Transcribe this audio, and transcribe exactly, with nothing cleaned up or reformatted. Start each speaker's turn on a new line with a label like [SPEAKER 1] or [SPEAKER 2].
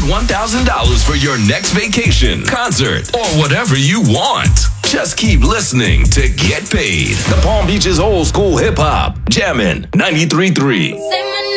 [SPEAKER 1] one thousand dollars for your next vacation, concert, or whatever you want. Just keep listening to Get Paid. The Palm Beach's old school hip hop. Jammin' ninety-three point three.